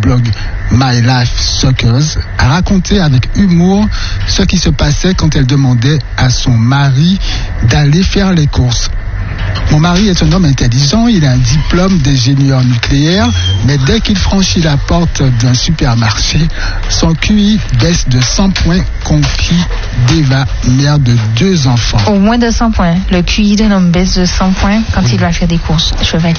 blog My Life Suckers, a raconté avec humour ce qui se passait quand elle demandait à son mari d'aller faire les courses. Mon mari est un homme intelligent, il a un diplôme d'ingénieur nucléaire, mais dès qu'il franchit la porte d'un supermarché, son QI baisse de 100 points, confie Deva, mère de 2 enfants. Au moins de 100 points. Le QI d'un homme baisse de 100 points quand il va faire des courses. Je valide.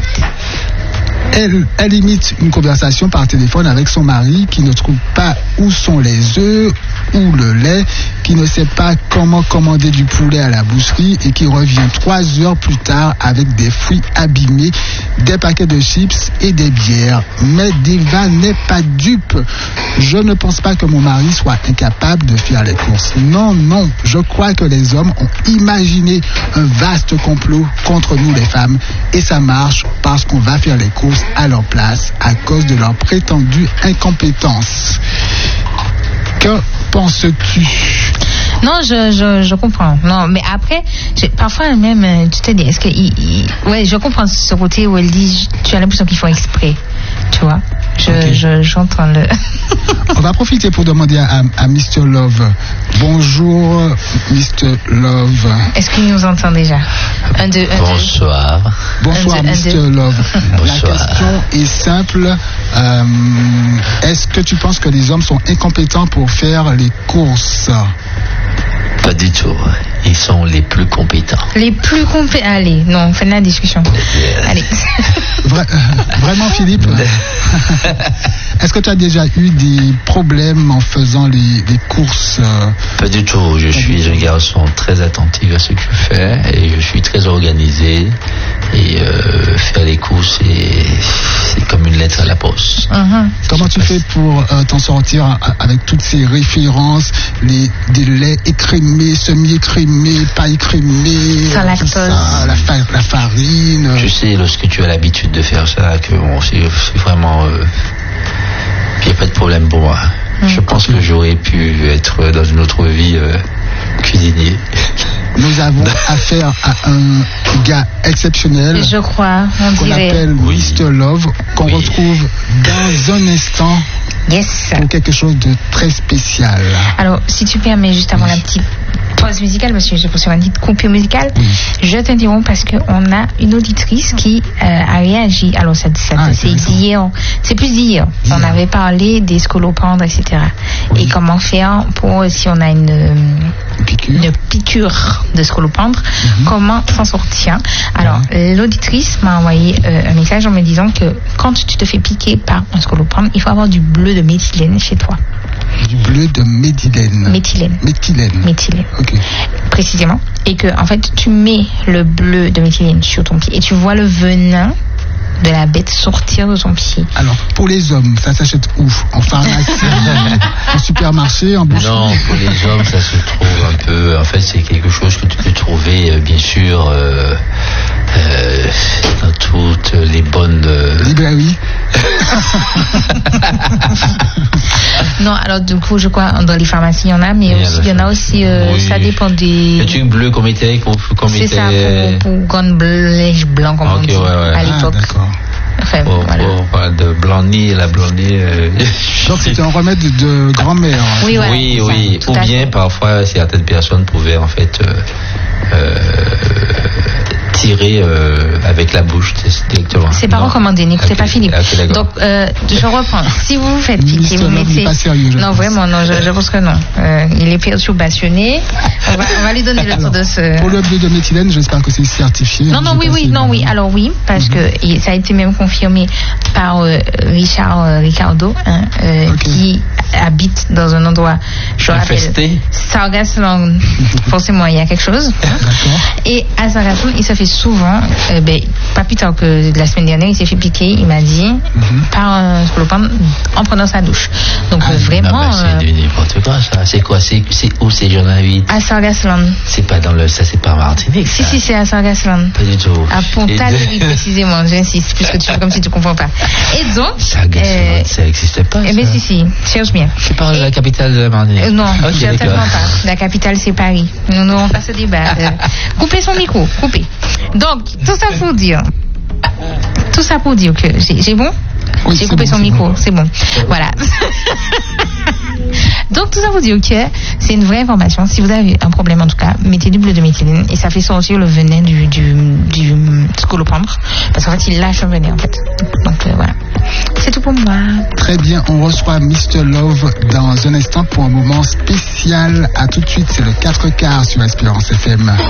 Elle imite une conversation par téléphone avec son mari qui ne trouve pas où sont les œufs ou le lait, qui ne sait pas comment commander du poulet à la boucherie et qui revient 3 heures plus tard avec des fruits abîmés, des paquets de chips et des bières. Mais Deva n'est pas dupe. Je ne pense pas que mon mari soit incapable de faire les courses. Non, je crois que les hommes ont imaginé un vaste complot contre nous les femmes et ça marche parce qu'on va faire les courses à leur place à cause de leur prétendue incompétence. Que penses-tu? Non, je comprends. Non, mais après, parfois même, tu te dis, est-ce que ouais, je comprends ce côté où elle dit, tu as l'impression qu'ils font exprès, tu vois. J'entends le. On va profiter pour demander à Mr. Love. Bonjour, Mr. Love. Est-ce qu'il nous entend déjà? Bonsoir. Bonsoir, Mr. Love. Bonsoir. La question est simple. Est-ce que tu penses que les hommes sont incompétents pour faire les courses? Pas du tout. Ils sont les plus compétents. Les plus compétents. Allez, non, on fait la discussion. Allez. Vraiment, Philippe? Est-ce que tu as déjà eu des problèmes en faisant les courses? Pas du tout. Je suis un garçon très attentif à ce que je fais et je suis très organisé. Et faire les courses, c'est comme une lettre à la poste. Comment tu fais pour t'en sortir avec toutes ces références, des laits écrémés, semi-écrémés, pas écrémés, sans lactose, la farine? Tu sais, lorsque tu as l'habitude de faire ça, que c'est vraiment... il n'y a pas de problème pour moi. Je pense que j'aurais pu être dans une autre vie cuisinier. Nous avons affaire à un gars exceptionnel. Je crois, qu'on appelle Mr. Love, qu'on retrouve dans un instant. Yes. Pour quelque chose de très spécial. Alors, si tu permets, juste avant la petite pause musicale, parce que je poursuis une petite coupure musicale, je t'interromps parce qu'on a une auditrice qui a réagi. Alors, c'est d'hier. C'est plus d'hier. On avait parlé des scolopendres, etc. Et comment faire pour, si on a une piqûre de scolopendre, comment s'en sortir. Alors, l'auditrice m'a envoyé un message en me disant que quand tu te fais piquer par un scolopendre, il faut avoir du bleu de méthylène chez toi. Du bleu de méthylène. Méthylène. Ok. Précisément. Et que, en fait, tu mets le bleu de méthylène sur ton pied et tu vois le venin de la bête sortir de son pied. Alors, pour les hommes, ça s'achète où? En pharmacie, en supermarché, en boucherie? Non, pour les hommes, ça se trouve un peu... En fait, c'est quelque chose que tu peux trouver, bien sûr, dans toutes les bonnes... librairies. Non, alors du coup, je crois dans les pharmacies, il y en a, mais il y en a aussi, ça dépend des... Le truc bleu comme était... C'est ça, pour gants blanc, comme on dit, à l'époque. D'accord. Enfin, voilà. De blanc-nez, la blonde-nez... Donc c'était un remède de grand-mère. Oui, voilà, oui. Ou bien, parfois, certaines personnes pouvaient, en fait... tirer avec la bouche directement. C'est pas recommandé, n'écoutez pas Philippe. Donc, je reprends. Si vous vous faites piquer, vous mettez... Non, vraiment, non, je pense que non. Il est perturbationné. On va lui donner le tour de ce... Pour le bleu de méthylène, j'espère que c'est certifié. Non, oui. Alors oui, parce que ça a été même confirmé par Ricardo, qui habite dans un endroit, je rappelle, Sargasland. Forcément, il y a quelque chose. Et à Sargasland, il se fait souvent, pas plus tard que la semaine dernière, il s'est fait piquer, il m'a dit, par un scolopendre en prenant sa douche. Donc vraiment... c'est n'importe quoi, ça. C'est quoi? C'est où ces gens habitent? À Sargasland. C'est pas c'est pas en Martinique, ça. Si, c'est à Sargasland. Pas du tout. À Pontarlier, précisément, j'insiste, puisque tu fais comme si tu comprends pas. Et donc... Sargasland, ça n'existe pas, ça. Mais si, cherche bien. C'est pas la capitale de la Martinique? Non, certainement pas. La capitale, c'est Paris. Nous n'aurons pas ce débat. Coupez son micro, coupez. Donc, tout ça pour dire que j'ai bon. Oui, j'ai coupé son micro, c'est bon. Voilà. Donc tout ça vous dit que c'est une vraie information. Si vous avez un problème en tout cas, mettez du bleu de méthyline et ça fait sortir le venin du scolopendre parce qu'en fait il lâche un venin en fait. Donc voilà. C'est tout pour moi. Très bien, on reçoit Mr. Love dans un instant pour un moment spécial. À tout de suite, c'est le 4 quarts sur Espérance FM.